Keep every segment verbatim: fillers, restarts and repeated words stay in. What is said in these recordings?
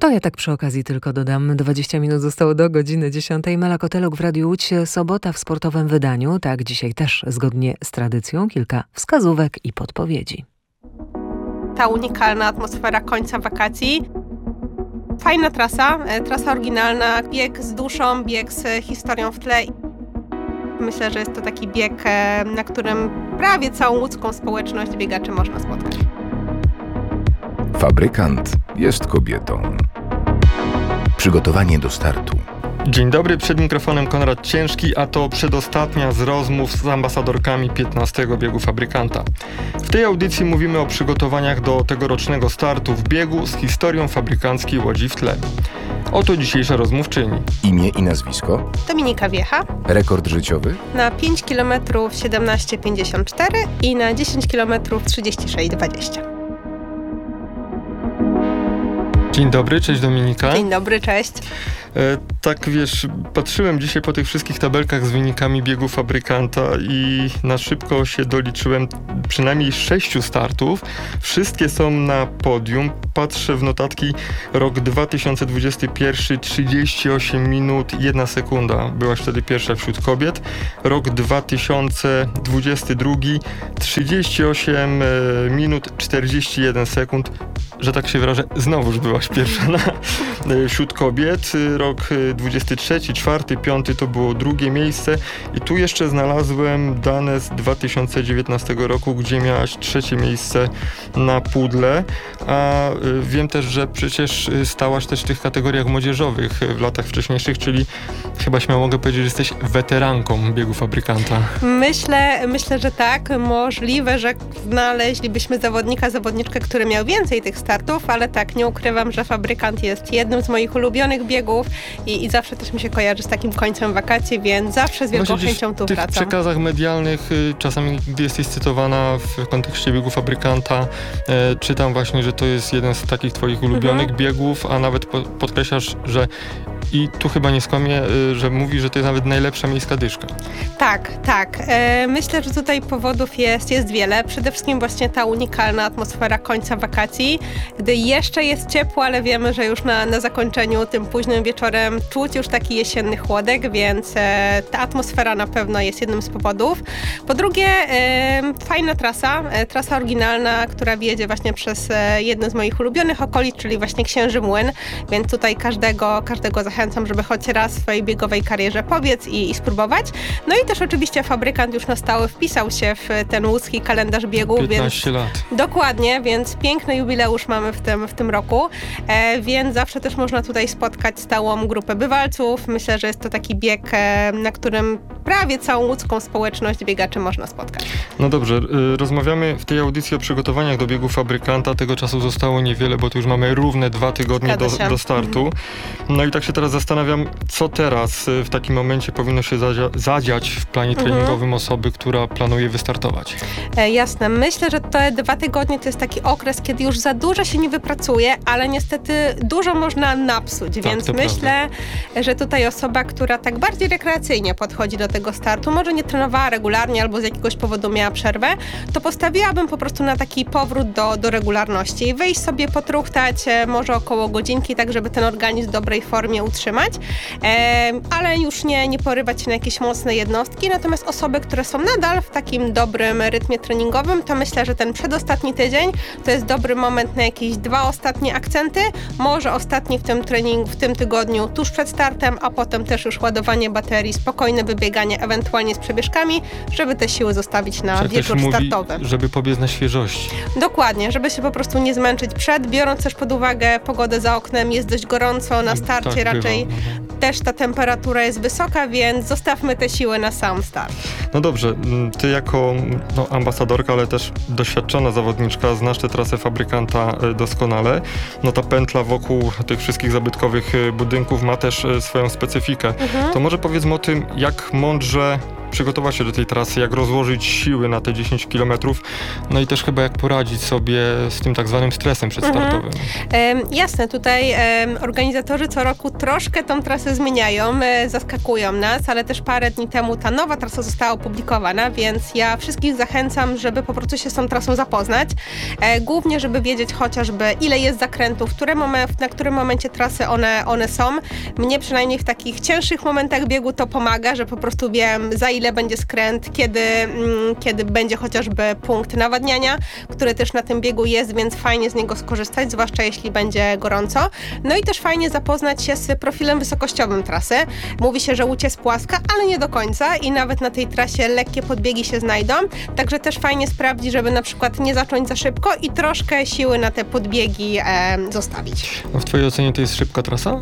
To ja tak przy okazji tylko dodam. dwadzieścia minut zostało do godziny dziesiątej. Mela Koteluk w Radiu Łódź. Sobota w sportowym wydaniu. Tak, dzisiaj też zgodnie z tradycją kilka wskazówek i podpowiedzi. Ta unikalna atmosfera końca wakacji. Fajna trasa, trasa oryginalna, bieg z duszą, bieg z historią w tle. Myślę, że jest to taki bieg, na którym prawie całą łódzką społeczność biegaczy można spotkać. Fabrykant jest kobietą. Przygotowanie do startu. Dzień dobry, przed mikrofonem Konrad Ciężki, a to przedostatnia z rozmów z ambasadorkami piętnastego biegu Fabrykanta. W tej audycji mówimy o przygotowaniach do tegorocznego startu w biegu z historią fabrykanckiej Łodzi w tle. Oto dzisiejsza rozmówczyni. Imię i nazwisko? Dominika Wiecha. Rekord życiowy? Na pięć kilometrów siedemnaście pięćdziesiąt cztery i na dziesięć kilometrów trzydzieści sześć dwadzieścia. Dzień dobry, cześć Dominika. Dzień dobry, cześć. E, tak wiesz, patrzyłem dzisiaj po tych wszystkich tabelkach z wynikami biegu Fabrykanta i na szybko się doliczyłem przynajmniej sześciu startów. Wszystkie są na podium. Patrzę w notatki, rok dwa tysiące dwudziesty pierwszy, trzydzieści osiem minut, jedna sekunda. Byłaś wtedy pierwsza wśród kobiet. Rok dwa tysiące dwudziesty drugi, trzydzieści osiem minut, czterdzieści jeden sekund. Że tak się wyrażę, znowuż byłaś pierwsza na, wśród kobiet. Rok dwudziesty trzeci, czwarty, piąty to było drugie miejsce. I tu jeszcze znalazłem dane z dwa tysiące dziewiętnastego roku, gdzie miałaś trzecie miejsce na pudle. A wiem też, że przecież stałaś też w tych kategoriach młodzieżowych w latach wcześniejszych, czyli chyba śmiało mogę powiedzieć, że jesteś weteranką biegu Fabrykanta. Myślę, myślę, że tak. Możliwe, że znaleźlibyśmy zawodnika, zawodniczkę, który miał więcej tych startów, ale tak, nie ukrywam, że Fabrykant jest jednym z moich ulubionych biegów i, i zawsze też mi się kojarzy z takim końcem wakacji, więc zawsze z wielką Właśnie chęcią tu w tych wracam. przekazach medialnych y, czasami, gdy jesteś cytowana w kontekście biegu Fabrykanta, y, czytam właśnie, że to jest jeden z takich twoich ulubionych mhm. biegów, a nawet po, podkreślasz, że i tu chyba nie skłamię, y, że mówi, że to jest nawet najlepsza miejska dyszka. Tak, tak. E, myślę, że tutaj powodów jest, jest wiele. Przede wszystkim właśnie ta unikalna atmosfera końca wakacji, gdy jeszcze jest ciepło, ale wiemy, że już na, na zakończeniu, tym późnym wieczorem czuć już taki jesienny chłodek, więc e, ta atmosfera na pewno jest jednym z powodów. Po drugie, e, fajna trasa, e, trasa oryginalna, która wiedzie właśnie przez e, jedno z moich ulubionych okolic, czyli właśnie Księży Młyn, więc tutaj każdego, każdego zachęcam, żeby choć raz w swojej biegowej karierze pobiec i, i spróbować. No i też oczywiście Fabrykant już na stałe wpisał się w ten łódzki kalendarz biegów. piętnaście więc, lat. Dokładnie, więc piękny jubileusz mamy w tym, w tym roku, e, więc zawsze też można tutaj spotkać stałą grupę bywalców. Myślę, że jest to taki bieg, e, na którym prawie całą łódzką społeczność biegaczy można spotkać. No dobrze, y, rozmawiamy w tej audycji o przygotowaniach do biegu Fabrykanta. Tego czasu zostało niewiele, bo tu już mamy równe dwa tygodnie do, do startu. No i tak się teraz zastanawiam, co teraz y, w takim momencie powinno się zadzia- zadziać w planie treningowym mhm. osoby, która planuje wystartować. E, jasne. Myślę, że te dwa tygodnie to jest taki okres, kiedy już za dużo się nie wypracuje, ale niestety dużo można napsuć, tak, więc myślę, prawda. że tutaj osoba, która tak bardziej rekreacyjnie podchodzi do tego startu, może nie trenowała regularnie albo z jakiegoś powodu miała przerwę, to postawiłabym po prostu na taki powrót do, do regularności. Wyjść sobie, potruchtać może około godzinki, tak żeby ten organizm w dobrej formie utrzymać, e, ale już nie, nie porywać się na jakieś mocne jednostki. Natomiast osoby, które są nadal w takim dobrym rytmie treningowym, to myślę, że ten przedostatni tydzień to jest dobry moment na jakieś dwa ostatnie akcenty, może ostatni w tym treningu, w tym tygodniu tuż przed startem, a potem też już ładowanie baterii, spokojne wybieganie, ewentualnie z przebieżkami, żeby te siły zostawić na Czy wieczór mówi, startowy. Żeby pobiec na świeżości. Dokładnie, żeby się po prostu nie zmęczyć przed, biorąc też pod uwagę pogodę za oknem, jest dość gorąco, na starcie tak, raczej bywa. też ta temperatura jest wysoka, więc zostawmy te siły na sam start. No dobrze, ty jako no, ambasadorka, ale też doświadczona zawodniczka, znasz tę trasę Fabrykanta doskonale. No ta pętla wokół tych wszystkich zabytkowych budynków ma też swoją specyfikę. Mhm. To może powiedzmy o tym, jak mądrze przygotować się do tej trasy, jak rozłożyć siły na te dziesięć kilometrów, no i też chyba jak poradzić sobie z tym tak zwanym stresem przedstartowym. Mhm. E, jasne, tutaj e, organizatorzy co roku troszkę tą trasę zmieniają, e, zaskakują nas, ale też parę dni temu ta nowa trasa została opublikowana, więc ja wszystkich zachęcam, żeby po prostu się z tą trasą zapoznać. E, głównie, żeby wiedzieć chociażby, ile jest zakrętów, które momen- na którym momencie trasy one, one są. Mnie przynajmniej w takich cięższych momentach biegu to pomaga, że po prostu wiem, za ile będzie skręt, kiedy, mm, kiedy będzie chociażby punkt nawadniania, który też na tym biegu jest, więc fajnie z niego skorzystać, zwłaszcza jeśli będzie gorąco. No i też fajnie zapoznać się z profilem wysokościowym trasy. Mówi się, że Łódź jest płaska, ale nie do końca i nawet na tej trasie lekkie podbiegi się znajdą, także też fajnie sprawdzić, żeby na przykład nie zacząć za szybko i troszkę siły na te podbiegi e, zostawić. A w twojej ocenie to jest szybka trasa?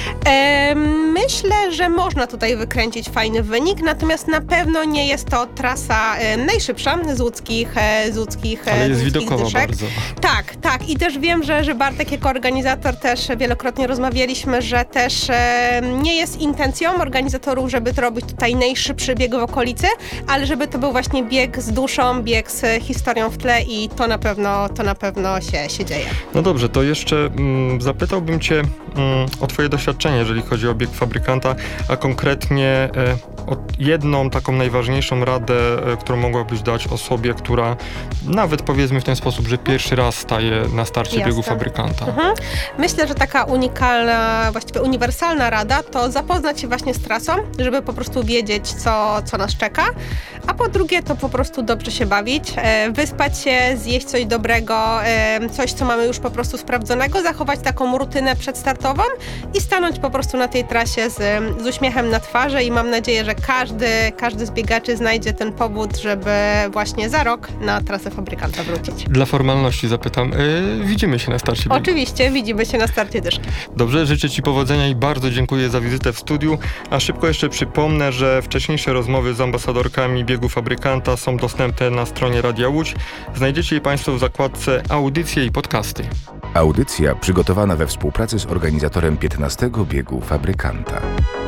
E, myślę, że można tutaj wykręcić fajny wynik, natomiast na pewno nie jest to trasa e, najszybsza z łódzkich, e, z łódzkich Ale jest z łódzkich widokowa dyszek. bardzo. Tak, tak. I też wiem, że, że Bartek jako organizator też wielokrotnie rozmawialiśmy, że też e, nie jest intencją organizatorów, żeby to robić tutaj najszybszy bieg w okolicy, ale żeby to był właśnie bieg z duszą, bieg z historią w tle i to na pewno, to na pewno się, się dzieje. No dobrze, to jeszcze mm, zapytałbym cię mm, o twoje doświadczenie, jeżeli chodzi o bieg fabrykanta, a konkretnie e, o jedną taką najważniejszą radę, e, którą mogłabyś dać osobie, która nawet powiedzmy w ten sposób, że pierwszy raz staje na starcie Jasne. biegu fabrykanta. Mhm. Myślę, że taka unikalna, właściwie uniwersalna rada to zapoznać się właśnie z trasą, żeby po prostu wiedzieć, co, co nas czeka, a po drugie to po prostu dobrze się bawić, e, wyspać się, zjeść coś dobrego, e, coś, co mamy już po prostu sprawdzonego, zachować taką rutynę przedstartową i stanąć po prostu na tej trasie z, z uśmiechem na twarzy i mam nadzieję, że każdy, każdy z biegaczy znajdzie ten powód, żeby właśnie za rok na trasę fabrykanta wrócić. Dla formalności zapytam, yy, widzimy się na starcie biegu. Oczywiście, widzimy się na starcie dyszki. Dobrze, życzę ci powodzenia i bardzo dziękuję za wizytę w studiu, a szybko jeszcze przypomnę, że wcześniejsze rozmowy z ambasadorkami biegu fabrykanta są dostępne na stronie Radia Łódź. Znajdziecie je Państwo w zakładce audycje i podcasty. Audycja przygotowana we współpracy z organizatorem piętnastego biegu fabrykanta.